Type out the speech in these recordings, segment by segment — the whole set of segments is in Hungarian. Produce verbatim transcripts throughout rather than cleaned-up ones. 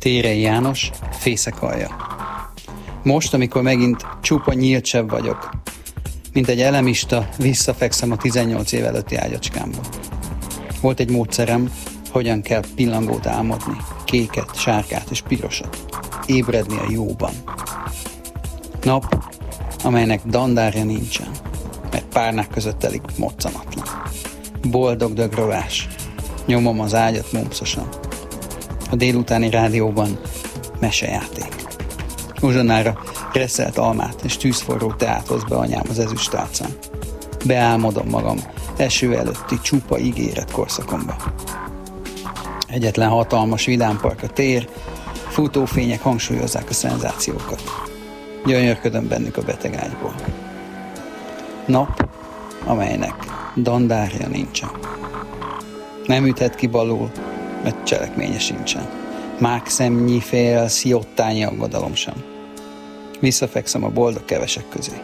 Térei János, Fészekalja. Most, amikor megint csupa nyílt seb vagyok, mint egy elemista, visszafekszem a tizennyolc év előtti ágyacskámba. Volt egy módszerem, hogyan kell pillangót álmodni, kéket, sárkát és pirosat, ébredni a jóban. Nap, amelynek dandárja nincsen, mert párnák között telik moccanatlan. Boldog dögrolás, nyomom az ágyat mumpszosan. A délutáni rádióban mesejáték. Uzsonára reszelt almát és tűzforró teát hoz be anyám az ezüstálcán. Beálmodom magam eső előtti csupa ígéret korszakomba. Egyetlen hatalmas vidámpark a tér, futófények hangsúlyozzák a szenzációkat. Gyönyörködöm bennük a beteg ágyból. Nap, amelynek dandárja nincsen. Nem üthet ki balul, mert cselekménye sincsen. Mákszemnyi fél, sziottányi aggodalom sem. Visszafekszem a boldog kevesek közé.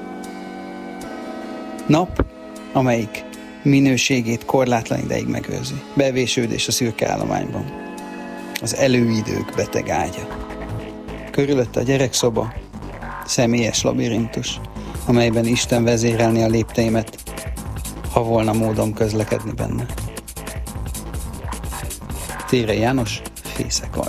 Nap, amelyik minőségét korlátlan ideig megőrzi. Bevésődés a szürke állományban. Az előidők beteg ágya. Körülötte a gyerekszoba, személyes labirintus, amelyben Isten vezérelni a lépteimet, ha volna módom közlekedni benne. Térei János, Fészekalja.